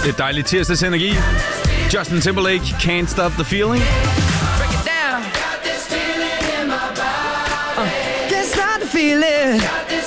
Det er dejligt tirsdags energi. Justin Timberlake, Can't Stop the Feeling. Break it down. Can't stop the feeling.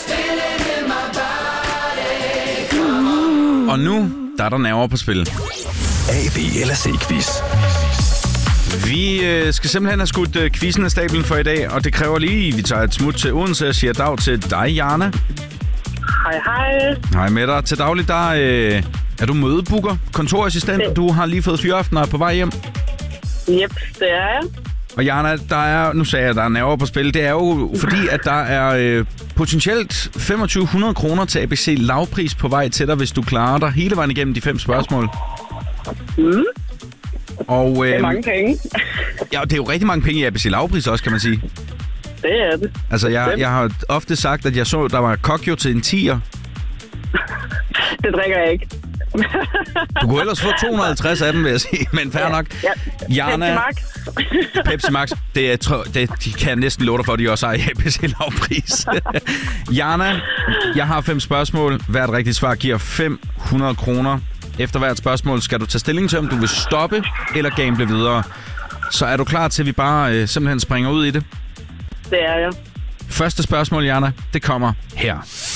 Og nu, der er der nerver på spil. A, B eller C-quiz. Vi skal simpelthen have skudt quizzen af stablen for i dag, og det kræver lige, at vi tager et smut til Odense og siger dag til dig, Jana. Hej, hej. Hej med dig. Til daglig, der er du mødebooker, kontorassistent. Du har lige fået fyreaften og er på vej hjem. Yep, det er jeg. Og Jana, nu sagde jeg, at der er nerver på spil. Det er jo fordi, at der er potentielt 2.500 kroner til ABC lavpris på vej til dig, hvis du klarer dig hele vejen igennem de 5 spørgsmål. Mm. Og, det er mange penge. Ja, det er jo rigtig mange penge i ABC lavpris også, kan man sige. Det er det. Altså, jeg har ofte sagt, at jeg så, der var kokjo til en 10'er. Det drikker jeg ikke. Du kunne ellers få 250 af dem, vil jeg sige, men fair nok. Ja. Jana, Pepsi Max. Det kan jeg næsten love dig for, at de også har i ABC lavpris. Jana, jeg har 5 spørgsmål. Hvert rigtigt svar giver 500 kroner. Efter hvert spørgsmål skal du tage stilling til, om du vil stoppe eller gamble videre. Så er du klar til, at vi bare simpelthen springer ud i det? Det er jeg. Første spørgsmål, Jana, det kommer her.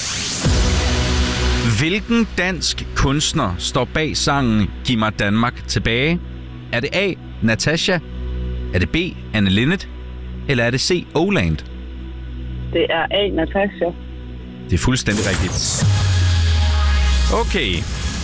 Hvilken dansk kunstner står bag sangen Giv mig Danmark tilbage? Er det A. Natasha? Er det B. Anne Linnet? Eller er det C. Oland? Det er A. Natasha. Det er fuldstændig rigtigt. Okay.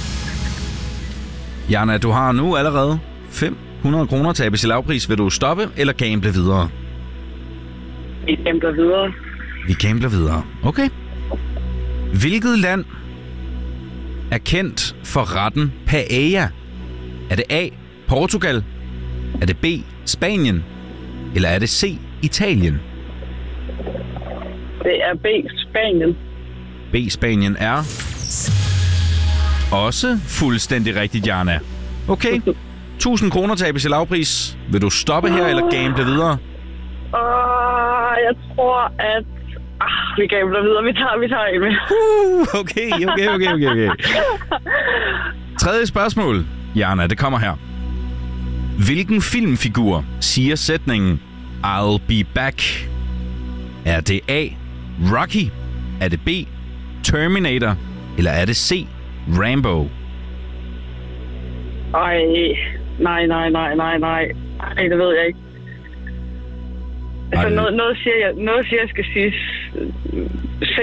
Jana, du har nu allerede 500 kroner til ABC lavpris. Vil du stoppe eller gamble videre? Vi gambler videre. Vi gambler videre. Okay. Hvilket land er kendt for retten paella? Er det A. Portugal? Er det B. Spanien? Eller er det C. Italien? Det er B. Spanien. B. Spanien er også fuldstændig rigtigt, Jana. Okay. 1.000 kroner til ABC lavpris. Vil du stoppe her eller gamble videre? Jeg tror, at vi gambler videre. Vi tager en med. Okay. Tredje spørgsmål, Jana, det kommer her. Hvilken filmfigur siger sætningen I'll be back? Er det A. Rocky? Er det B. Terminator? Eller er det C. Rambo? Nej. Ej, det ved jeg ikke. Altså, noget siger, jeg skal sige C.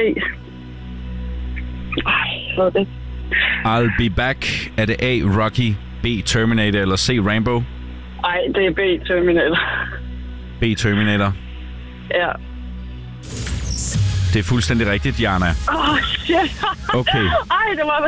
Hvad er det? I'll be back. Er det A. Rocky, B. Terminator eller C. Rambo? Nej, det er B. Terminator. B. Terminator. Ja. Det er fuldstændig rigtigt, Jana. Shit. Okay. Ej, det var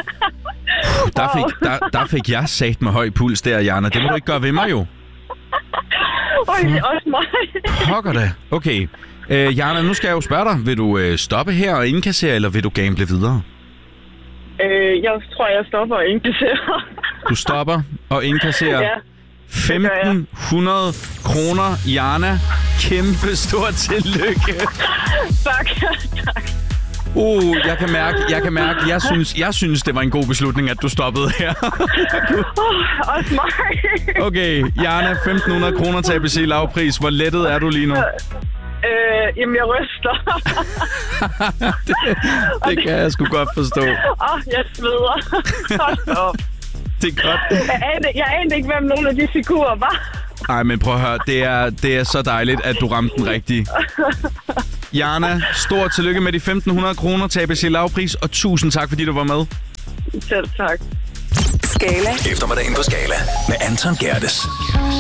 der fik jeg sat med høj puls der, Jana. Det må du ikke gøre ved mig, jo. Det er også mig. Pokker da. Okay. Jana, nu skal jeg jo spørge dig. Vil du stoppe her og indkassere, eller vil du gamble videre? Jeg tror, jeg stopper og indkasserer. Du stopper og indkasserer? Ja. 1.500 kroner, Jana. Kæmpe stort tillykke. Tak. Jeg kan mærke. Jeg synes, det var en god beslutning, at du stoppede her. Også mig. Okay, Jana, 1.500 kroner til ABC lavpris. Hvor lettet er du lige nu? Jamen, jeg ryster. det kan jeg sgu godt forstå. Jeg sveder. Hold op. Det er godt. Jeg anede ikke, hvem nogle af de figurer var. Ej, men prøv at høre. Det er så dejligt, at du ramte den rigtige. Jana, stort tillykke med de 1.500 kroner til ABC lavpris, og tusind tak, fordi du var med. Selv tak. Skala. Eftermiddagen på Skala med Anton Gerdes.